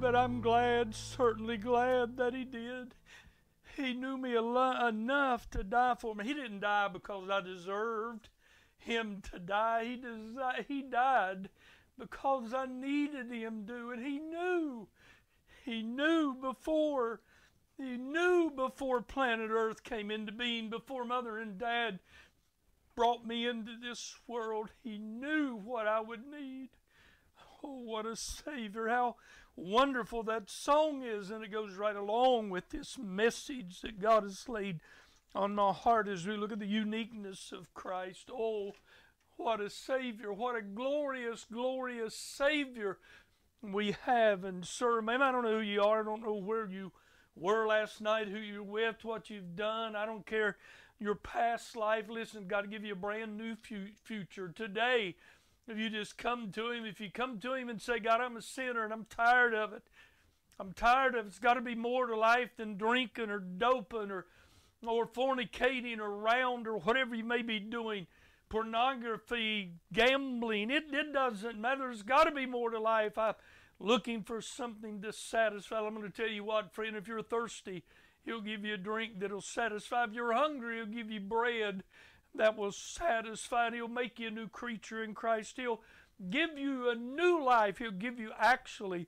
but I'm glad, certainly glad that He did. He knew me enough to die for me. He didn't die because I deserved Him to die. He died because I needed Him to, and He knew. He knew before. He knew before planet Earth came into being, before Mother and Dad brought me into this world. He knew what I would need. Oh, what a Savior. How wonderful that song is, and it goes right along with this message that God has laid on my heart as we look at the uniqueness of Christ. Oh, what a Savior. What a glorious, glorious Savior we have and serve. Man, I don't know who you are. I don't know where you were last night, who you're with, what you've done. I don't care your past life. Listen, God to give you a brand new future today. If you just come to Him, if you come to Him and say, God, I'm a sinner and I'm tired of it. I'm tired of it. It's got to be more to life than drinking or doping or fornicating or around or whatever you may be doing. Pornography, gambling, it doesn't matter. There's got to be more to life. I'm looking for something to satisfy. I'm going to tell you what, friend, if you're thirsty, He'll give you a drink that'll satisfy. If you're hungry, He'll give you bread that will satisfy. And He'll make you a new creature in Christ. He'll give you a new life. He'll give you actually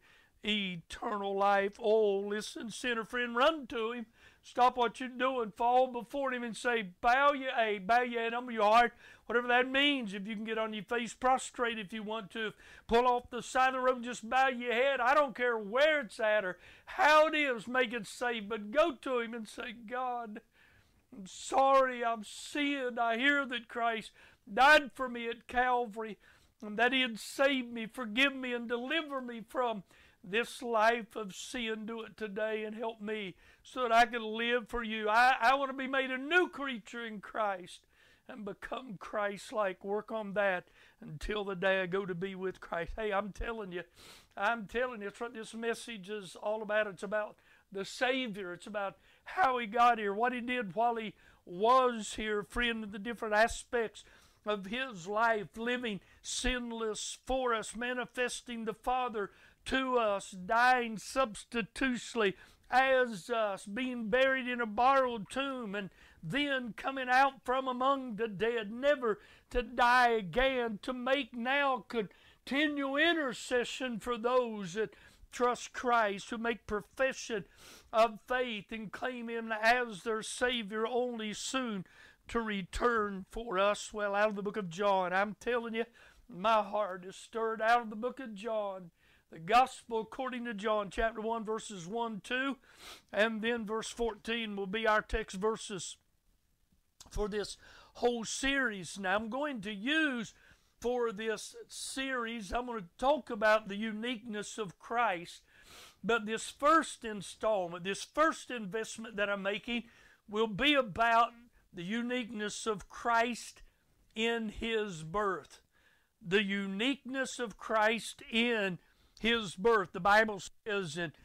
eternal life. Oh, listen, sinner friend, run to Him. Stop what you're doing. Fall before Him and say, bow your head, humble your heart. Whatever that means. If you can get on your face, prostrate if you want to. Pull off the side of the road, just bow your head. I don't care where it's at or how it is, make it safe. But go to Him and say, God, I'm sorry, I've sinned. I hear that Christ died for me at Calvary and that He had saved me, forgive me, and deliver me from this life of sin. Do it today and help me so that I can live for You. I want to be made a new creature in Christ and become Christ-like. Work on that until the day I go to be with Christ. Hey, I'm telling you, it's what this message is all about. It's about the Savior. It's about how He got here, what He did while He was here, friend, the different aspects of His life, living sinless for us, manifesting the Father to us, dying substitutionally as us, being buried in a borrowed tomb, and then coming out from among the dead, never to die again, to make now continual intercession for those that trust Christ, who make profession of faith and claim Him as their Savior, only soon to return for us. Well, out of the book of John, I'm telling you, my heart is stirred. Out of the book of John, the Gospel according to John, chapter 1, verses 1, 2, and then verse 14 will be our text verses for this whole series. Now, I'm going to use for this series, I'm going to talk about the uniqueness of Christ. But this first installment, this first investment that I'm making will be about the uniqueness of Christ in His birth. The uniqueness of Christ in His birth. The Bible says in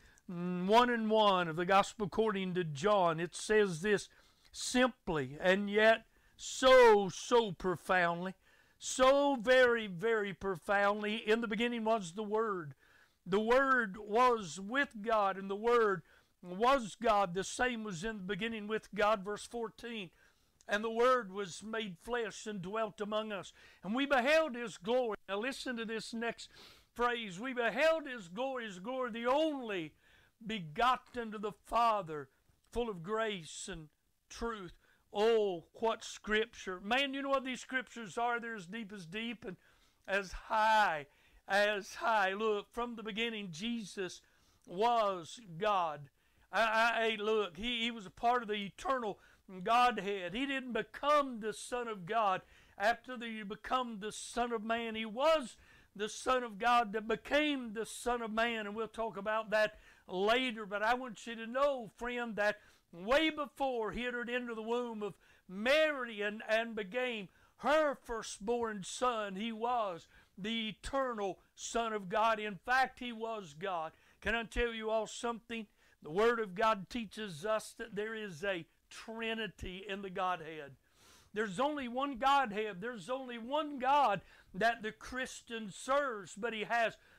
1:1 of the Gospel according to John, it says this simply and yet so profoundly, so very, very profoundly. In the beginning was the Word. The Word was with God, and the Word was God. The same was in the beginning with God, verse 14. And the Word was made flesh and dwelt among us. And we beheld His glory. Now listen to this next phrase. We beheld His glory, the only begotten of the Father, full of grace and truth. Oh, what Scripture. Man, you know what these Scriptures are? They're as deep and as high as high. Look, from the beginning, Jesus was God. Look, he was a part of the eternal Godhead. He didn't become the Son of God after He become the Son of Man. He was the Son of God that became the Son of Man, and we'll talk about that later. But I want you to know, friend, that way before He entered into the womb of Mary and became her firstborn Son, He was the eternal Son of God. In fact, He was God. Can I tell you all something? The Word of God teaches us that there is a Trinity in the Godhead. There's only one Godhead. There's only one God that the Christian serves, but He has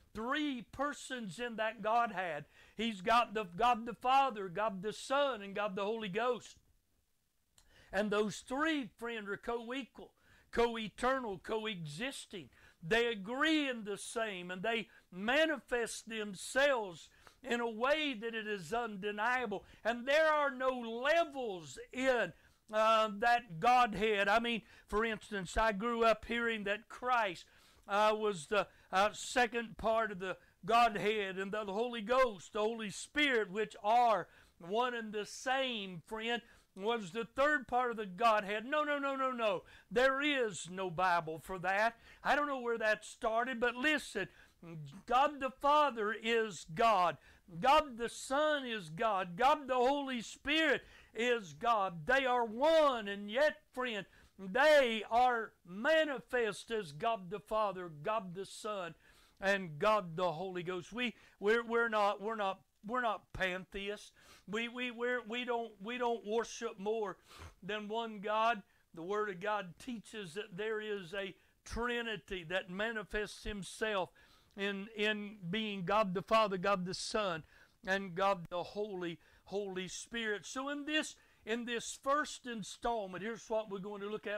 three persons in that Godhead. He's got God the Father, God the Son, and God the Holy Ghost. And those three, friend, are co-equal, co-eternal, co-existing. They agree in the same, and they manifest themselves in a way that it is undeniable. And there are no levels in that Godhead. I mean, for instance, I grew up hearing that Christ was the second part of the Godhead, and the Holy Ghost, the Holy Spirit, which are one and the same, friend, was the third part of the Godhead. No, no, no, no, no. There is no Bible for that. I don't know where that started, but listen, God the Father is God. God the Son is God. God the Holy Spirit is God. They are one, and yet, friend, they are manifest as God the Father, God the Son, and God the Holy Ghost. We're not pantheists. We don't worship more than one God. The Word of God teaches that there is a Trinity that manifests Himself in being God the Father, God the Son, and God the Holy Spirit. So in this first installment, here's what we're going to look at.